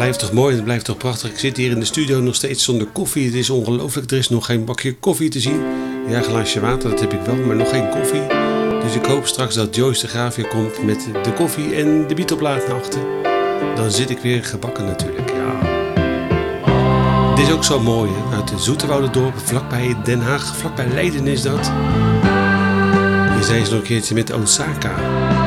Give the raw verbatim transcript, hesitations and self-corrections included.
blijft toch mooi, het blijft toch prachtig. Ik zit hier in de studio nog steeds zonder koffie. Het is ongelooflijk, er is nog geen bakje koffie te zien. Ja, een glaasje water, dat heb ik wel, maar nog geen koffie. Dus ik hoop straks dat Joyce de Graaf weer komt met de koffie en de Beatle-plaat naar achter. Dan zit ik weer gebakken natuurlijk, ja. Dit is ook zo mooi, hè? Uit de Zoeterwouderdorp, vlakbij Den Haag, vlakbij Leiden is dat. Hier zijn ze nog een keertje met Osaka.